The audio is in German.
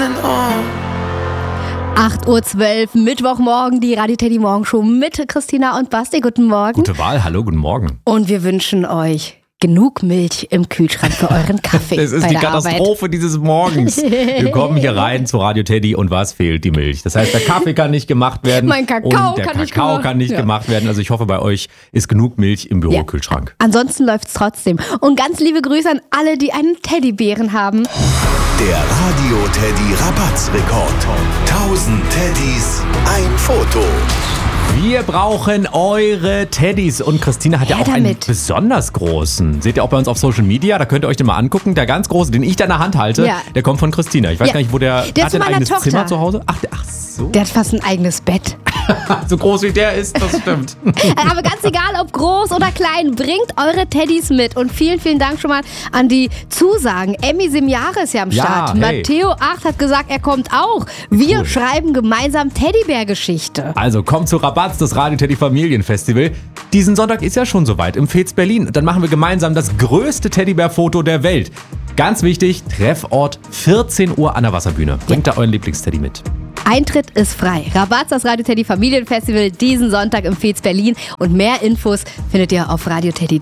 8:12 Uhr, Mittwochmorgen, die Radio Teddy Morgenshow mit Christina und Basti. Guten Morgen. Gute Wahl, hallo, guten Morgen. Und wir wünschen euch genug Milch im Kühlschrank für euren Kaffee. Es ist die Katastrophe dieses Morgens. Wir kommen hier rein zu Radio Teddy und was fehlt? Die Milch. Das heißt, der Kaffee kann nicht gemacht werden. Mein Kakao und der Kakao kann nicht gemacht werden. Also ich hoffe, bei euch ist genug Milch im Bürokühlschrank. Ansonsten läuft's trotzdem. Und ganz liebe Grüße an alle, die einen Teddybären haben. Der Radio Teddy Rabatzrekord. 1000 Teddys, ein Foto. Wir brauchen eure Teddys und Christina hat ja auch einen besonders großen. Seht ihr auch bei uns auf Social Media, da könnt ihr euch den mal angucken. Der ganz große, den ich da in der Hand halte, der kommt von Christina. Ich weiß gar nicht, wo der hat ein eigenes Zimmer zu Hause. Ach so. Der hat fast ein eigenes Bett. So groß wie der ist, das stimmt. Aber ganz egal, ob groß oder klein, bringt eure Teddys mit. Und vielen, vielen Dank schon mal an die Zusagen. Emmy Simjare ist ja am Start. Hey. Matteo 8 hat gesagt, er kommt auch. Wir schreiben gemeinsam Teddybär-Geschichte. Also kommt zu Rabatz, das Radio Teddy Familienfestival. Diesen Sonntag ist ja schon soweit im Fez Berlin. Dann machen wir gemeinsam das größte Teddybär-Foto der Welt. Ganz wichtig, Treffort 14 Uhr an der Wasserbühne. Bringt da euren Lieblingsteddy mit. Eintritt ist frei. Rabatz, das Radio Teddy Familienfestival diesen Sonntag im Fez Berlin. Und mehr Infos findet ihr auf radioteddy.de.